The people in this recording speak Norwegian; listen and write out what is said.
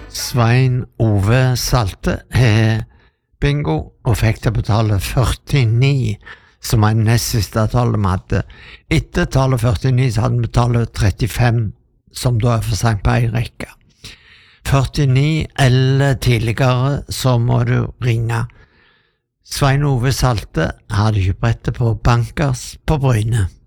Svein Ove Salte er bingo og fikk til å betale 49, som var nest siste tallet vi hadde. Etter tallet 49 så hadde vi tallet 35, som da er for sent på en rekke. 49 eller tidligere, så må du ringe. Svein Ove Salte hadde ikke brettet på Bankers på Bryne.